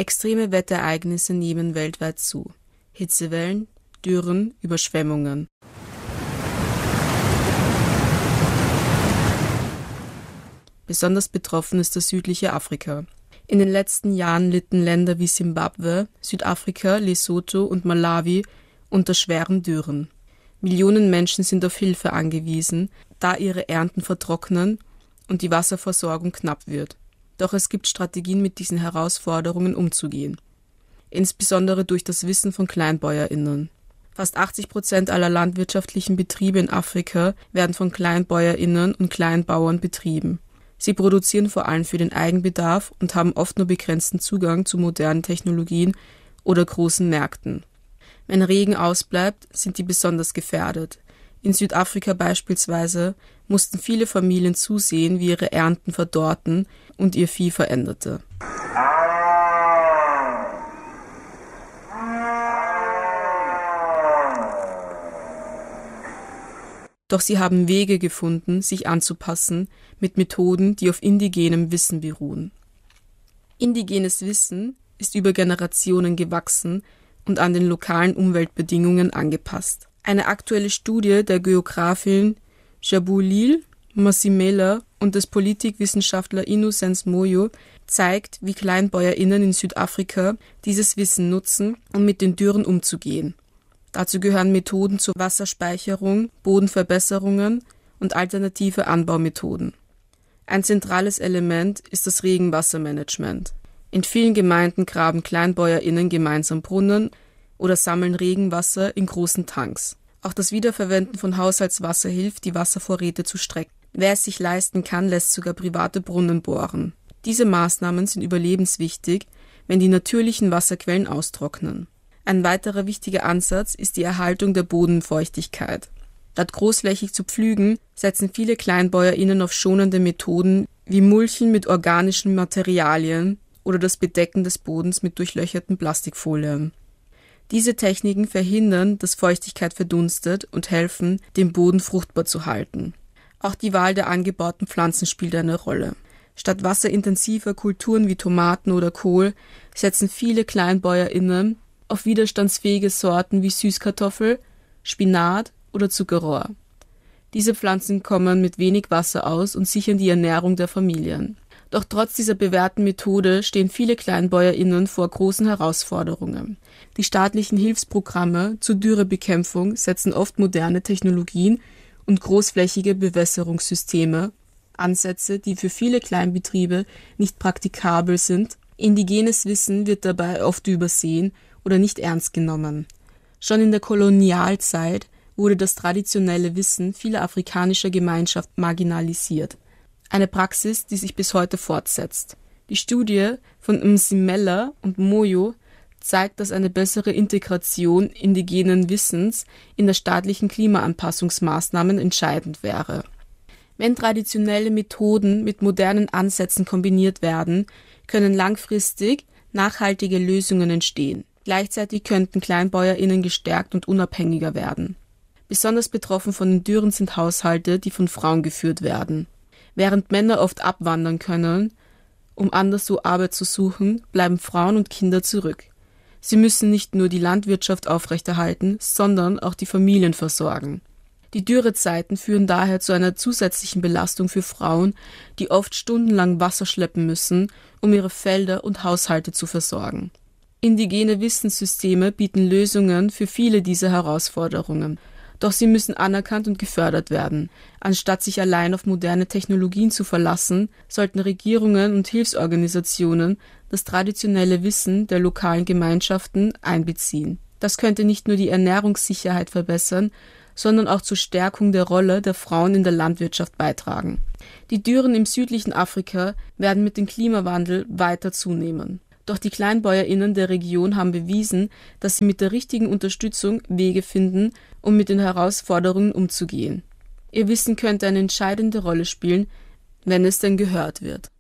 Extreme Wetterereignisse nehmen weltweit zu. Hitzewellen, Dürren, Überschwemmungen. Besonders betroffen ist das südliche Afrika. In den letzten Jahren litten Länder wie Simbabwe, Südafrika, Lesotho und Malawi unter schweren Dürren. Millionen Menschen sind auf Hilfe angewiesen, da ihre Ernten vertrocknen und die Wasserversorgung knapp wird. Doch es gibt Strategien, mit diesen Herausforderungen umzugehen. Insbesondere durch das Wissen von KleinbäuerInnen. Fast 80% aller landwirtschaftlichen Betriebe in Afrika werden von KleinbäuerInnen und Kleinbauern betrieben. Sie produzieren vor allem für den Eigenbedarf und haben oft nur begrenzten Zugang zu modernen Technologien oder großen Märkten. Wenn Regen ausbleibt, sind die besonders gefährdet. In Südafrika beispielsweise mussten viele Familien zusehen, wie ihre Ernten verdorrten und ihr Vieh veränderte. Doch sie haben Wege gefunden, sich anzupassen, mit Methoden, die auf indigenem Wissen beruhen. Indigenes Wissen ist über Generationen gewachsen und an den lokalen Umweltbedingungen angepasst. Eine aktuelle Studie der Geografin Jabulile Masimela und des Politikwissenschaftler Innocence Moyo zeigt, wie KleinbäuerInnen in Südafrika dieses Wissen nutzen, um mit den Dürren umzugehen. Dazu gehören Methoden zur Wasserspeicherung, Bodenverbesserungen und alternative Anbaumethoden. Ein zentrales Element ist das Regenwassermanagement. In vielen Gemeinden graben KleinbäuerInnen gemeinsam Brunnen oder sammeln Regenwasser in großen Tanks. Auch das Wiederverwenden von Haushaltswasser hilft, die Wasservorräte zu strecken. Wer es sich leisten kann, lässt sogar private Brunnen bohren. Diese Maßnahmen sind überlebenswichtig, wenn die natürlichen Wasserquellen austrocknen. Ein weiterer wichtiger Ansatz ist die Erhaltung der Bodenfeuchtigkeit. Statt großflächig zu pflügen, setzen viele KleinbäuerInnen auf schonende Methoden wie Mulchen mit organischen Materialien oder das Bedecken des Bodens mit durchlöcherten Plastikfolien. Diese Techniken verhindern, dass Feuchtigkeit verdunstet und helfen, den Boden fruchtbar zu halten. Auch die Wahl der angebauten Pflanzen spielt eine Rolle. Statt wasserintensiver Kulturen wie Tomaten oder Kohl setzen viele KleinbäuerInnen auf widerstandsfähige Sorten wie Süßkartoffel, Spinat oder Zuckerrohr. Diese Pflanzen kommen mit wenig Wasser aus und sichern die Ernährung der Familien. Doch trotz dieser bewährten Methode stehen viele KleinbäuerInnen vor großen Herausforderungen. Die staatlichen Hilfsprogramme zur Dürrebekämpfung setzen oft moderne Technologien und großflächige Bewässerungssysteme, Ansätze, die für viele Kleinbetriebe nicht praktikabel sind. Indigenes Wissen wird dabei oft übersehen oder nicht ernst genommen. Schon in der Kolonialzeit wurde das traditionelle Wissen vieler afrikanischer Gemeinschaften marginalisiert. Eine Praxis, die sich bis heute fortsetzt. Die Studie von Msimela und Moyo zeigt, dass eine bessere Integration indigenen Wissens in der staatlichen Klimaanpassungsmaßnahmen entscheidend wäre. Wenn traditionelle Methoden mit modernen Ansätzen kombiniert werden, können langfristig nachhaltige Lösungen entstehen. Gleichzeitig könnten KleinbäuerInnen gestärkt und unabhängiger werden. Besonders betroffen von den Dürren sind Haushalte, die von Frauen geführt werden. Während Männer oft abwandern können, um anderswo Arbeit zu suchen, bleiben Frauen und Kinder zurück. Sie müssen nicht nur die Landwirtschaft aufrechterhalten, sondern auch die Familien versorgen. Die Dürrezeiten führen daher zu einer zusätzlichen Belastung für Frauen, die oft stundenlang Wasser schleppen müssen, um ihre Felder und Haushalte zu versorgen. Indigene Wissenssysteme bieten Lösungen für viele dieser Herausforderungen. Doch sie müssen anerkannt und gefördert werden. Anstatt sich allein auf moderne Technologien zu verlassen, sollten Regierungen und Hilfsorganisationen das traditionelle Wissen der lokalen Gemeinschaften einbeziehen. Das könnte nicht nur die Ernährungssicherheit verbessern, sondern auch zur Stärkung der Rolle der Frauen in der Landwirtschaft beitragen. Die Dürren im südlichen Afrika werden mit dem Klimawandel weiter zunehmen. Doch die KleinbäuerInnen der Region haben bewiesen, dass sie mit der richtigen Unterstützung Wege finden, um mit den Herausforderungen umzugehen. Ihr Wissen könnte eine entscheidende Rolle spielen, wenn es denn gehört wird.